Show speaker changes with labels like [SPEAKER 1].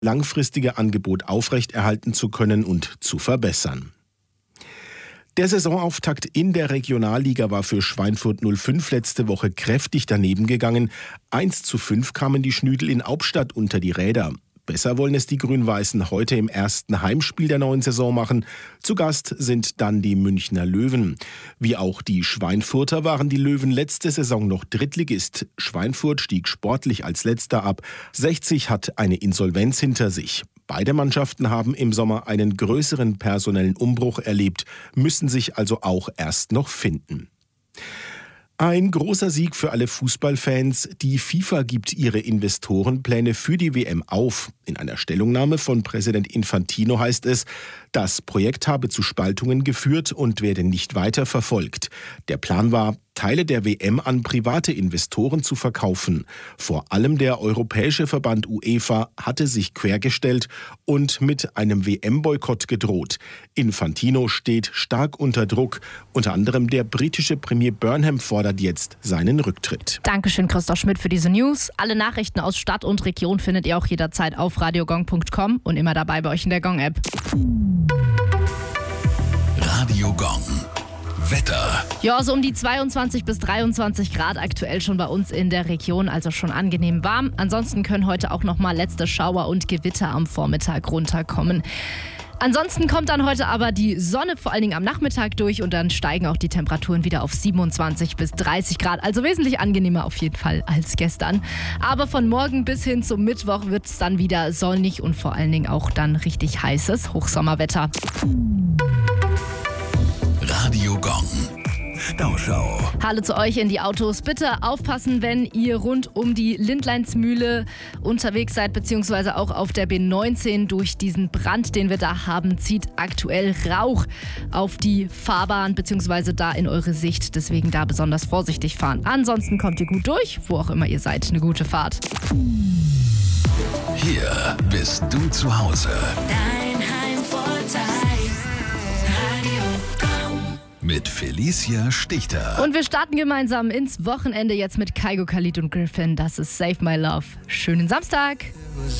[SPEAKER 1] langfristige Angebot aufrechterhalten zu können und zu verbessern. Der Saisonauftakt in der Regionalliga war für Schweinfurt 05 letzte Woche kräftig daneben gegangen. 1:5 kamen die Schnüdel in Hauptstadt unter die Räder. Besser wollen es die Grün-Weißen heute im ersten Heimspiel der neuen Saison machen. Zu Gast sind dann die Münchner Löwen. Wie auch die Schweinfurter waren die Löwen letzte Saison noch Drittligist. Schweinfurt stieg sportlich als Letzter ab. 60 hat eine Insolvenz hinter sich. Beide Mannschaften haben im Sommer einen größeren personellen Umbruch erlebt, müssen sich also auch erst noch finden. Ein großer Sieg für alle Fußballfans. Die FIFA gibt ihre Investorenpläne für die WM auf. In einer Stellungnahme von Präsident Infantino heißt es, das Projekt habe zu Spaltungen geführt und werde nicht weiter verfolgt. Der Plan war, Teile der WM an private Investoren zu verkaufen. Vor allem der europäische Verband UEFA hatte sich quergestellt und mit einem WM-Boykott gedroht. Infantino steht stark unter Druck. Unter anderem der britische Premier Burnham fordert jetzt seinen Rücktritt.
[SPEAKER 2] Dankeschön, Christoph Schmidt, für diese News. Alle Nachrichten aus Stadt und Region findet ihr auch jederzeit auf radiogong.com und immer dabei bei euch in der Gong-App.
[SPEAKER 3] Radio Gong. Wetter.
[SPEAKER 2] Ja, so um die 22 bis 23 Grad aktuell schon bei uns in der Region, also schon angenehm warm. Ansonsten können heute auch nochmal letzte Schauer und Gewitter am Vormittag runterkommen. Ansonsten kommt dann heute aber die Sonne vor allen Dingen am Nachmittag durch und dann steigen auch die Temperaturen wieder auf 27 bis 30 Grad. Also wesentlich angenehmer auf jeden Fall als gestern. Aber von morgen bis hin zum Mittwoch wird es dann wieder sonnig und vor allen Dingen auch dann richtig heißes Hochsommerwetter.
[SPEAKER 3] Radio Gong. Stauschau.
[SPEAKER 2] Hallo zu euch in die Autos. Bitte aufpassen, wenn ihr rund um die Lindleinsmühle unterwegs seid, beziehungsweise auch auf der B19 durch diesen Brand, den wir da haben, zieht aktuell Rauch auf die Fahrbahn, beziehungsweise da in eure Sicht. Deswegen da besonders vorsichtig fahren. Ansonsten kommt ihr gut durch, wo auch immer ihr seid. Eine gute Fahrt.
[SPEAKER 3] Hier bist du zu Hause.
[SPEAKER 4] Dein Heimvorteil. Radio Gong.
[SPEAKER 3] Mit Felicia Stichter.
[SPEAKER 2] Und wir starten gemeinsam ins Wochenende jetzt mit Kygo, Khalid und Griffin. Das ist Save My Love. Schönen Samstag.